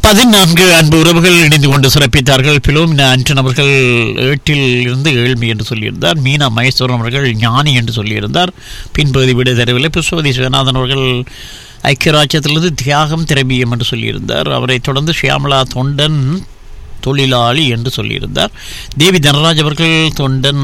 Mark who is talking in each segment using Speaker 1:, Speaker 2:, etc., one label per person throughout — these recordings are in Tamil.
Speaker 1: 14 அன்பு உறவுகள் இணைந்து கொண்டு சிறப்பித்தார்கள். பிலோமினா ஆண்டன் அவர்கள் ஏட்டில் இருந்து ஏழ்மை என்று சொல்லியிருந்தார். மீனா மகேஸ்வரன் அவர்கள் ஞானி என்று சொல்லியிருந்தார். பின்பகுதி விட தரவில்லை. புஷ்பவதி சிவநாதன் அவர்கள் ஐக்கிய ராஜ்யத்திலிருந்து தியாகம் திரவியம் என்று சொல்லியிருந்தார். அவரை தொடர்ந்து ஷியாமலா தொண்டன் தொழிலாளி என்று சொல்லியிருந்தார். தேவி தனராஜ் அவர்கள் தொண்டன்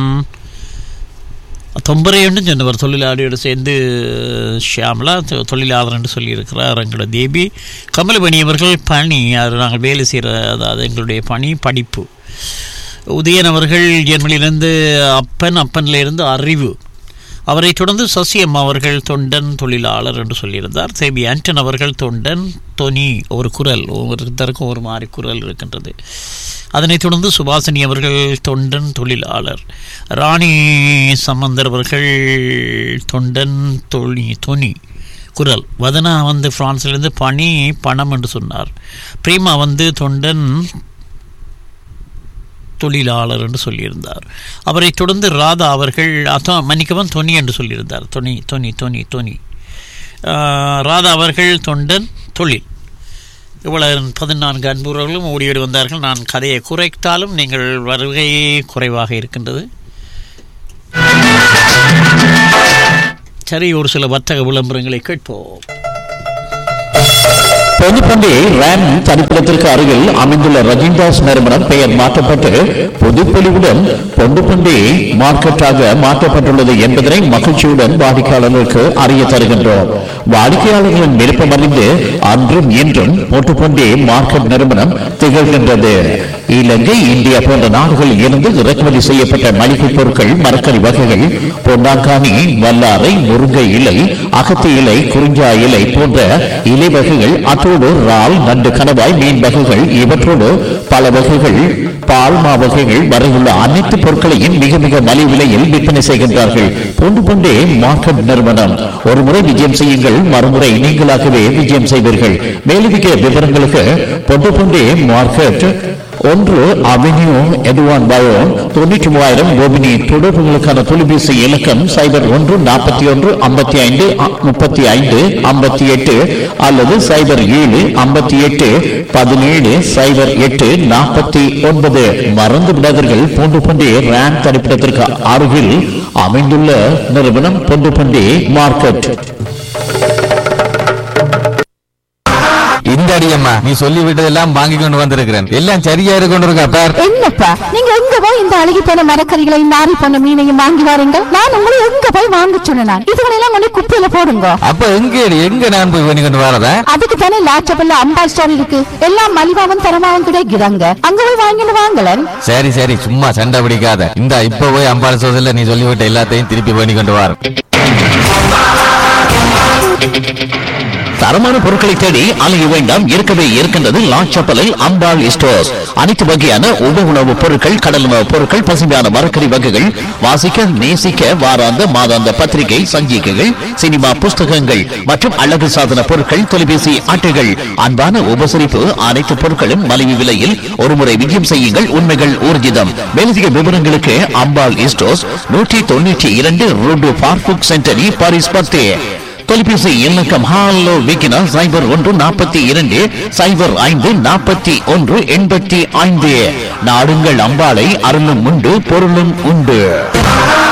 Speaker 1: தொம்பரை என்றும் சொன்னவர். தொழிலாளியோடு சேர்ந்து ஷியாமலா தொழிலாளர் என்று சொல்லியிருக்கிறார். எங்களோட தேவி கமலபணி அவர்கள் பணி, நாங்கள் வேலை செய்கிற, அதாவது எங்களுடைய பணி படிப்பு. உதயன் அவர்கள் ஜெர்மனியிலிருந்து அப்பனிலிருந்து அறிவு. அவரை தொடர்ந்து சசியம் அவர்கள் தொண்டன் தொழிலாளர் என்று சொல்லியிருந்தார். சேபி ஆண்டன் அவர்கள் தொண்டன் தொனி, ஒரு குரல், ஒவ்வொருத்தருக்கும் ஒரு மாதிரி குரல் இருக்கின்றது. அதனைத் தொடர்ந்து சுபாசினி அவர்கள் தொண்டன் தொழிலாளர். ராணி சம்பந்தர் அவர்கள் தொண்டன் தொனி குரல். வதனா பிரான்சிலிருந்து பணி பணம் என்று சொன்னார். பிரேமா தொண்டன் தொழிலாளர் என்று சொல்லியிருந்தார். அவரை தொடர்ந்து ராதா அவர்கள் மன்னிக்கவன் தொனி என்று சொல்லியிருந்தார். தொனி ராதா அவர்கள் தொண்டன் தொழில். இவ்வளவு 14 அன்புறவர்களும் ஓடியோடி வந்தார்கள். நான் கதையை குறைத்தாலும் நீங்கள் வருகை குறைவாக இருக்கின்றது. சரி, ஒரு சில வர்த்தக விளம்பரங்களை கேட்போம்.
Speaker 2: பொதுப்பண்டி ரேம் தனிப்பிடத்திற்கு அருகில் அமைந்துள்ள ரஜினிதாஸ் நிறுவனம் பெயர் மாற்றப்பட்டு புதுப்பொலிவுடன் பொண்டுப்பண்டி மார்க்கெட்டாக மாற்றப்பட்டுள்ளது என்பதனை மகிழ்ச்சியுடன் வாடிக்கையாளர்களுக்கு அறிய தருகின்றோம். வாடிக்கையாளர்களின் விருப்பம் அறிந்து அன்றும் இன்றும் பொட்டுப்பண்டி மார்க்கெட் நிறுவனம் திகழ்கின்றது. இலங்கை, இந்தியா போன்ற நாடுகளில் இருந்து இறக்குமதி செய்யப்பட்ட மளிகை பொருட்கள், மரக்கறி வகைகள், பொன்னாங்கானி, வல்லாரை, முருங்கை இலை, அகத்தி இலை, குறிஞ்சா இலை போன்ற இலை வகைகள், அத்தோடு இறால், நண்டு, கணவாய், மீன் வகைகள், இவற்றோடு பல வகைகள், பால்மா வகைகள் வரையுள்ள அனைத்து பொருட்களையும் மிக மிக மலிவு விலையில் விற்பனை செய்கின்றார்கள். பொண்டுபண்டே மார்க்கெட் நிறுவனம். ஒரு முறை விஜயம் செய்யுங்கள், மறுமுறை நீங்களாகவே விஜயம் செய்வீர்கள். மேலதிக விவரங்களுக்கு பொண்டுபண்டே மார்க்கெட் 1 அவென்யூ எதுவான் பயோ 93,000 கோபினி. தொடர்புகளுக்கான தொலைபேசி இலக்கம் 01-55-35-35-58 அல்லது 07-58-17-08-49. மறந்து விடாதீர்கள், பொண்டுபண்டி ரேம் தனிப்பிடத்திற்கு அருகில் அமைந்துள்ள நிறுவனம் பொண்டுபண்டி மார்க்கெட்.
Speaker 3: இந்த அடியம்மா, நீ சொல்லி விட்டதெல்லாம் வாங்கி கொண்டு வந்திருக்கிறேன். எல்லாம் சரியா கொண்டு இருக்கா பார்.
Speaker 4: என்னப்பா, நீங்க எங்க போய் இந்த அழுகி போன மரக்கறிகளை, நாரி போன மீனையும் வாங்கி வாருங்க. நான் உங்களை எங்க போய் வாங்க சொன்னேன்? இதுகளெல்லாம் கொண்டு குப்பையில போடுங்க.
Speaker 3: அப்ப எங்க நான் போய் பண்ணி கொண்டு வரதா?
Speaker 4: அதுக்கு தானே லாச்சபல்ல அம்பாள் ஸ்டோர் இருக்கு. எல்லாம் மலிவாவும் தரமாவும் கிடைக்கிறாங்க. அங்க போய் வாங்கிட்டு வாங்கலன்.
Speaker 3: சரி சரி, சும்மா சண்டை பிடிக்காத. இந்த இப்ப போய் அம்பாள் ஸ்டோர்ல நீ சொல்லிவிட்ட எல்லாத்தையும் திருப்பி பண்ணி கொண்டு வர.
Speaker 2: தரமான பொருட்களை தேடி அலைய வேண்டாம், இருக்கவே இருக்கின்றது லாச்சப்பலில் அம்பாள் ஸ்டோர்ஸ். அனைத்து வகையான உணவுப் பொருட்கள், கடல் உணவுப் பொருட்கள், பசுமையான மரக்கறி வகைகள், வாசிக்க நேசிக்க வாராந்த மாதாந்த பத்திரிகை, சஞ்சிகைகள், சினிமா புஸ்தகங்கள் மற்றும் அழகு சாதன பொருட்கள், தொலைபேசி அட்டைகள், அன்பான உபசரிப்பு, அனைத்து பொருட்களும் மலிவு விலையில். ஒருமுறை விஜயம் செய்யுங்கள், உண்மைகள் ஊர்ஜிதம். மேலதிக விவரங்களுக்கு அம்பாள் ஸ்டோர்ஸ் 192 ரோடு பார்புக் சென்டரி, பாரிஸ் 10. தொலைபேசி இலக்கம் ஹாலோ விக்கினா 01-42-05-41-85. நாடுங்கள் அம்பாளை, அருளும் உண்டு பொருளும் உண்டு.